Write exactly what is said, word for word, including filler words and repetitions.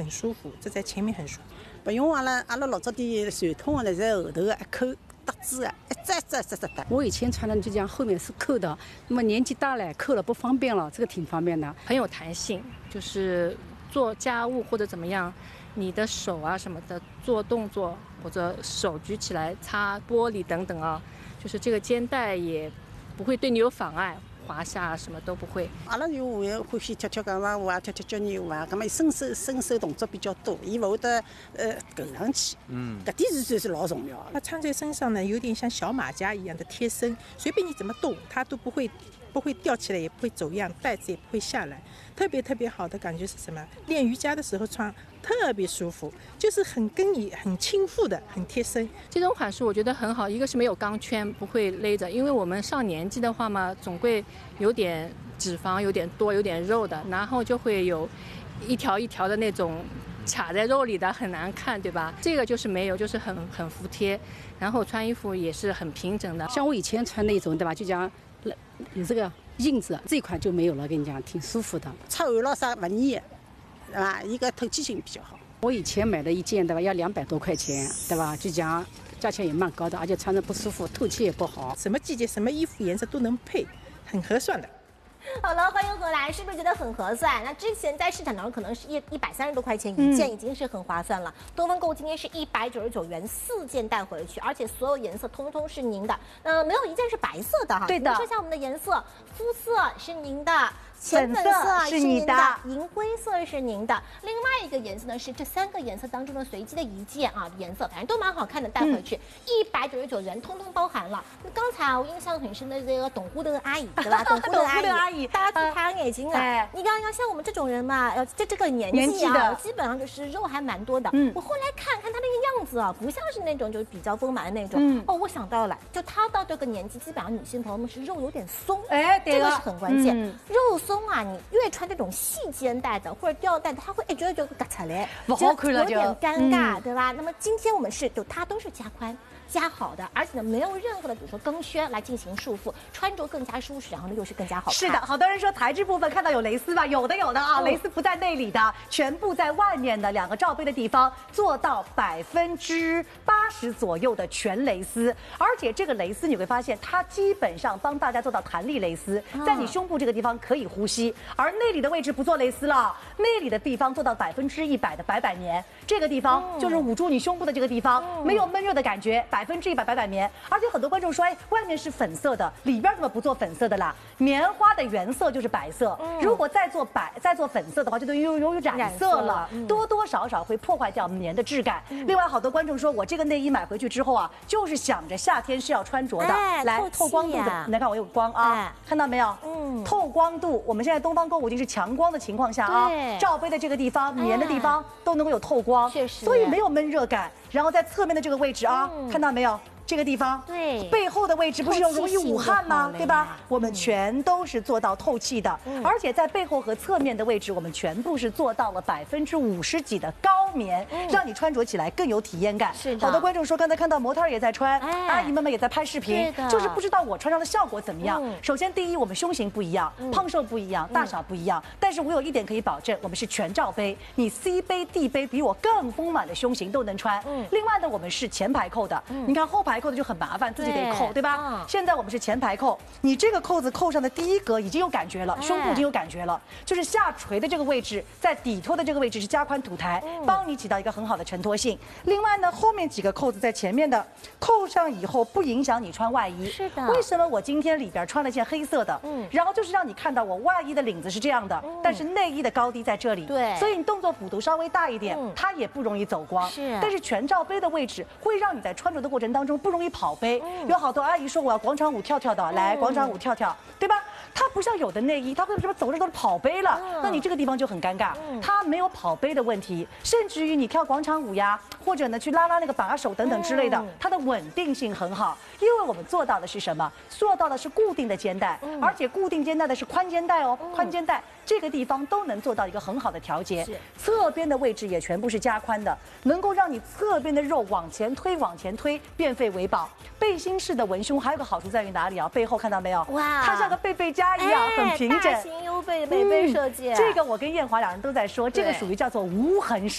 很舒服，这在前面很舒服。 不用阿拉阿拉老早的传统的，在后头的一扣搭子的，一扎扎扎扎搭。 我以前穿的就讲后面是扣的，那么年纪大了扣了不方便了，这个挺方便的， 很有弹性，就是做家务或者怎么样，你的手啊什么的做动作，或者手举起来擦玻璃等等啊，就是这个肩带也不会对你有妨碍。滑下什么都不会。 阿拉就会欢喜跳跳钢丝舞啊，跳跳脚泥舞啊，咁么伸手伸手动作比较多，伊勿会得呃勾上去。嗯，搿点是算是老重要的。 它穿在身上呢，有点像小马甲一样的贴身，随便你怎么动，它都不会不会掉起来，也不会走样，带子也不会下来。特别特别好的感觉是什么？练瑜伽的时候穿特别舒服，就是很跟你很亲附的，很贴身。 这种款式我觉得很好，一个是没有钢圈，不会勒着，因为我们上年纪的话嘛，总会有点脂肪，有点多，有点肉的，然后就会有一条一条的那种卡在肉里的，很难看，对吧？这个就是没有，就是很很服帖，然后穿衣服也是很平整的。 像我以前穿那种，对吧？就讲有这个印子，这一款就没有了，跟你讲挺舒服的。 出汗咯啥不腻，对吧？一个透气性比较好。 我以前买的一件，对吧？要两百多块钱，对吧？就讲价钱也蛮高的，而且穿着不舒服，透气也不好。 什么季节、什么衣服颜色都能配，很合算的。 好了，欢迎回来，是不是觉得很合算？那之前在市场当中可能是一一百三十多块钱一件，已经是很划算了。东方购物今天是一百九十九元四件带回去，而且所有颜色通通是您的，呃，没有一件是白色的哈。 对的。 说一下我们的颜色，肤色是您的。浅粉色是您的，银灰色是您的，另外一个颜色呢是这三个颜色当中的随机的一件啊颜色，反正都蛮好看的，带回去一百九十九元，通通包含了。那刚才我印象很深的这个董姑的阿姨，对吧？董姑的阿姨，阿姨大家去抬眼睛了。你刚刚像我们这种人嘛，呃，这这个年纪啊，基本上就是肉还蛮多的。嗯，我后来看看她那个样子啊，不像是那种就比较丰满的那种。嗯，哦，我想到了，就她到这个年纪，基本上女性朋友们是肉有点松，哎，这个是很关键，肉。松啊，你越穿这种细肩带的或者吊带的，它会哎觉得就嘎出来， 不好看了就有点尴尬，对吧？那么今天我们是就它都是加宽。加好的，而且呢没有任何的比如说钢圈来进行束缚，穿着更加舒适，然后呢又是更加好看。 是的，好多人说材质部分看到有蕾丝吧，有的有的啊，嗯、蕾丝不在内里的，全部在外面的两个罩杯的地方做到百分之八十左右的全蕾丝，而且这个蕾丝你会发现它基本上帮大家做到弹力蕾丝，在你胸部这个地方可以呼吸，而内里的位置不做蕾丝了，内里的地方做到百分之一百的百百棉，这个地方就是捂住你胸部的这个地方，嗯、没有闷热的感觉。百分之一百百百棉，而且很多观众说，哎，外面是粉色的，里边怎么不做粉色的啦？棉花的原色就是白色，嗯、如果再做白再做粉色的话，就等于有有有染色了，嗯、多多少少会破坏掉棉的质感。嗯、另外，好多观众说我这个内衣买回去之后啊，就是想着夏天是要穿着的，哎、来透光度的，你来看我有光啊，哎、看到没有？嗯，透光度，我们现在东方购物已经是强光的情况下啊，罩杯的这个地方、棉的地方都能够有透光，确实，所以没有闷热感。然后在侧面的这个位置啊，嗯、看到没有？这个地方，对，背后的位置不是有容易捂汗吗？对吧？我们全都是做到透气的，嗯、而且在背后和侧面的位置，我们全部是做到了百分之五十几的高棉，嗯、让你穿着起来更有体验感。是的，好多观众说，刚才看到模特也在穿，哎、阿姨们们也在拍视频，就是不知道我穿上的效果怎么样。嗯、首先，第一，我们胸型不一样，嗯、胖瘦不一样，大小不一样，嗯、但是我有一点可以保证，我们是全罩杯，你 C 杯、D 杯比我更丰满的胸型都能穿。嗯、另外呢，我们是前排扣的，嗯、你看后排扣的就很麻烦。自己得扣，对吧？嗯、现在我们是前排扣，你这个扣子扣上的第一格已经有感觉了，哎、胸部已经有感觉了，就是下垂的这个位置，在底托的这个位置是加宽土台，嗯、帮你起到一个很好的承托性。另外呢，后面几个扣子在前面的扣上以后，不影响你穿外衣。是的。为什么我今天里边穿了件黑色的？嗯。然后就是让你看到我外衣的领子是这样的，嗯、但是内衣的高低在这里。对。所以你动作幅度稍微大一点，嗯、它也不容易走光。是。但是全罩杯的位置会让你在穿着的过程当中不容易跑杯。有好多阿姨说我要广场舞跳跳的，来广场舞跳跳，对吧？它不像有的内衣，它会什么走着都是跑杯了，那你这个地方就很尴尬。它没有跑杯的问题，甚至于你跳广场舞呀，或者呢去拉拉那个把手等等之类的，它的稳定性很好。因为我们做到的是什么？做到的是固定的肩带，而且固定肩带的是宽肩带哦，宽肩带这个地方都能做到一个很好的调节。侧边的位置也全部是加宽的，能够让你侧边的肉往前推，往前推，变废为宝。背心式的文胸还有个好处在于哪里啊？背后看到没有？哇，它像个背背夹一样，哎、很平整。大型 U 背美背设计、嗯。这个我跟艳华两人都在说，这个属于叫做无痕式。